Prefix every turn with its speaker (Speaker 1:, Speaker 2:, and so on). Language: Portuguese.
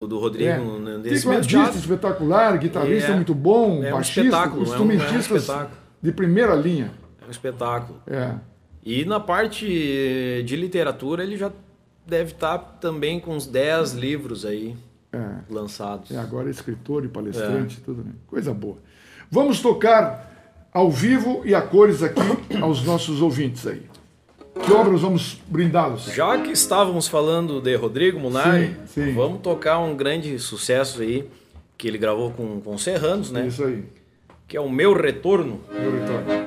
Speaker 1: do Rodrigo nesse
Speaker 2: Fica um
Speaker 1: mesmo
Speaker 2: artista
Speaker 1: teatro.
Speaker 2: espetacular, guitarrista muito bom,
Speaker 1: É um
Speaker 2: baixista,
Speaker 1: espetáculo,
Speaker 2: instrumentistas de primeira linha.
Speaker 1: É um espetáculo.
Speaker 2: É.
Speaker 1: E na parte de literatura ele já deve estar também com uns 10 livros aí lançados.
Speaker 2: Agora é escritor e palestrante, tudo, né? Coisa boa. Vamos tocar ao vivo e a cores aqui aos nossos ouvintes aí. Que obras vamos brindá-los?
Speaker 1: Já que estávamos falando de Rodrigo Munari,
Speaker 2: sim.
Speaker 1: vamos tocar um grande sucesso aí, que ele gravou com Serranos, né?
Speaker 2: Isso aí.
Speaker 1: Que é o Meu Retorno.
Speaker 2: Meu Retorno.